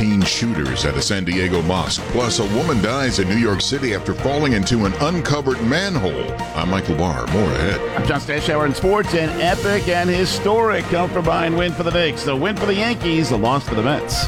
teen shooters at a San Diego mosque. Plus, a woman dies in New York City after falling into an uncovered manhole. I'm Michael Barr. More ahead. I'm John Stashower in sports. An epic and historic come-from-behind win for the Knicks. The win for the Yankees, a loss for the Mets.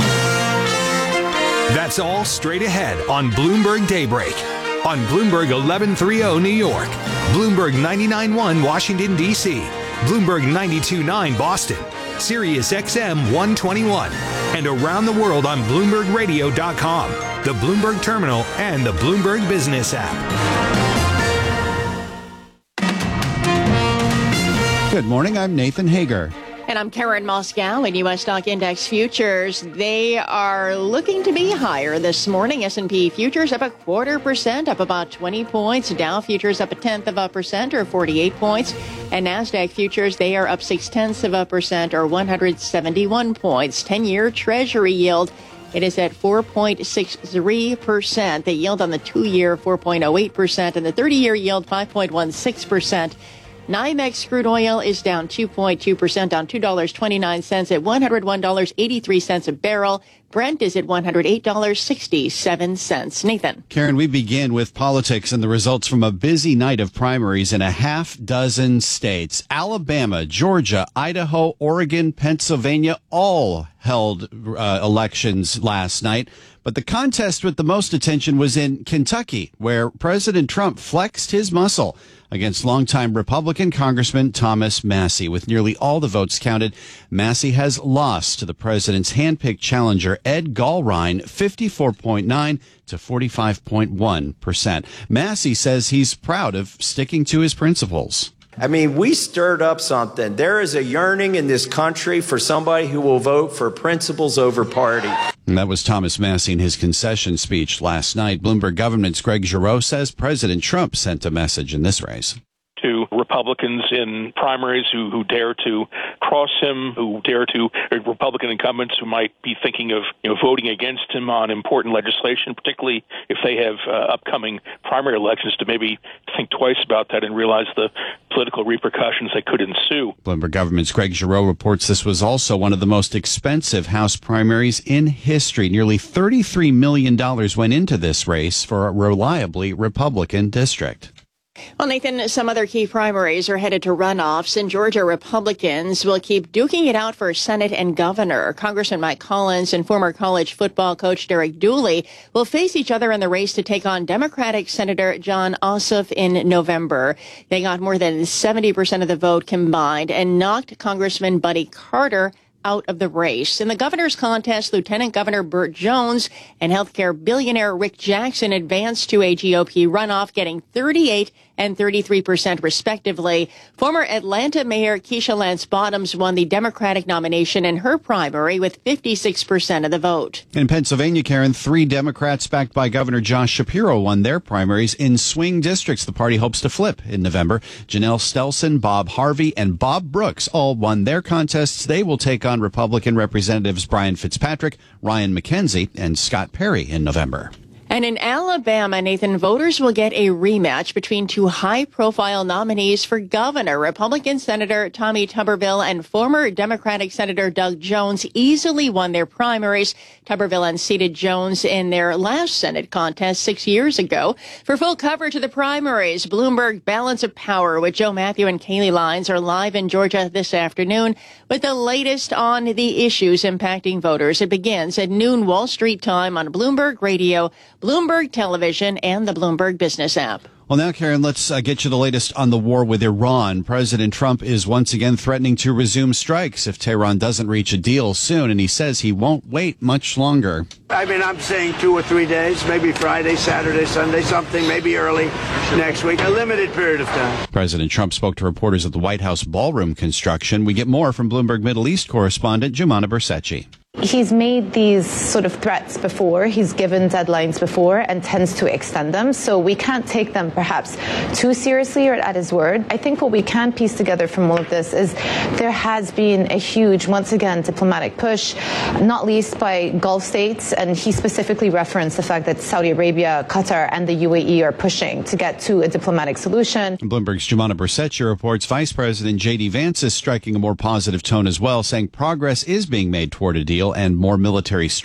That's all straight ahead on Bloomberg Daybreak. On Bloomberg 1130 New York, Bloomberg 99.1 Washington, D.C., Bloomberg 92.9 Boston, Sirius XM 121, and around the world on BloombergRadio.com, the Bloomberg Terminal, and the Bloomberg Business app. Good morning, I'm Nathan Hager. And I'm Karen Moscow in U.S. stock index futures. They are looking to be higher this morning. S&P futures up 0.25%, up about 20 points. Dow futures up 0.1% or 48 points. And NASDAQ futures, they are up 0.6% or 171 points. 10-year Treasury yield, it is at 4.63%. The yield on the 2-year, 4.08%, and the 30-year yield, 5.16%. NYMEX crude oil is down 2.2%, down $2.29 at $101.83 a barrel. Brent is at $108.67. Nathan. Karen, we begin with politics and the results from a busy night of primaries in a half dozen states. Alabama, Georgia, Idaho, Oregon, Pennsylvania all held elections last night. But the contest with the most attention was in Kentucky, where President Trump flexed his muscle against longtime Republican Congressman Thomas Massie. With nearly all the votes counted, Massie has lost to the president's handpicked challenger, Ed Gallrein, 54.9 to 45.1%. Massie says he's proud of sticking to his principles. I mean, we stirred up something. There is a yearning in this country for somebody who will vote for principles over party. And that was Thomas Massie in his concession speech last night. Bloomberg Government's Greg Giroux says President Trump sent a message in this race to Republicans in primaries who dare to cross him, who dare to Republican incumbents who might be thinking of voting against him on important legislation, particularly if they have upcoming primary elections, to maybe think twice about that and realize the political repercussions that could ensue. Bloomberg Government's Greg Giroux reports this was also one of the most expensive House primaries in history. Nearly $33 million went into this race for a reliably Republican district. Well, Nathan, some other key primaries are headed to runoffs. In Georgia, Republicans will keep duking it out for Senate and governor. Congressman Mike Collins and former college football coach Derek Dooley will face each other in the race to take on Democratic Senator Jon Ossoff in November. They got more than 70% of the vote combined and knocked Congressman Buddy Carter out of the race. In the governor's contest, Lieutenant Governor Burt Jones and healthcare billionaire Rick Jackson advanced to a GOP runoff, getting 38 and 33% respectively. Former Atlanta Mayor Keisha Lance Bottoms won the Democratic nomination in her primary with 56% of the vote. In Pennsylvania, Karen, 3 Democrats backed by Governor Josh Shapiro won their primaries in swing districts the party hopes to flip in November. Janelle Stelson, Bob Harvey, and Bob Brooks all won their contests. They will take on Republican Representatives Brian Fitzpatrick, Ryan McKenzie, and Scott Perry in November. And in Alabama, Nathan, voters will get a rematch between 2 high-profile nominees for governor. Republican Senator Tommy Tuberville and former Democratic Senator Doug Jones easily won their primaries. Tuberville unseated Jones in their last Senate contest 6 years ago. For full coverage of the primaries, Bloomberg Balance of Power with Joe Matthew and Kaylee Lines are live in Georgia this afternoon with the latest on the issues impacting voters. It begins at noon Wall Street time on Bloomberg Radio, Bloomberg Television, and the Bloomberg Business app. Well, now, Karen, let's get you the latest on the war with Iran. President Trump is once again threatening to resume strikes if Tehran doesn't reach a deal soon, and he says he won't wait much longer. I mean, I'm saying 2 or 3 days, maybe Friday, Saturday, Sunday, something, maybe early next week, a limited period of time. President Trump spoke to reporters at the White House ballroom construction. We get more from Bloomberg Middle East correspondent Jumana Bersetchi. He's made these sort of threats before, he's given deadlines before and tends to extend them, so we can't take them perhaps too seriously or at his word. I think what we can piece together from all of this is there has been a huge, once again, diplomatic push, not least by Gulf states, and he specifically referenced the fact that Saudi Arabia, Qatar, and the UAE are pushing to get to a diplomatic solution. Bloomberg's Jumana Bersetchi reports Vice President J.D. Vance is striking a more positive tone as well, saying progress is being made toward a deal and more military strength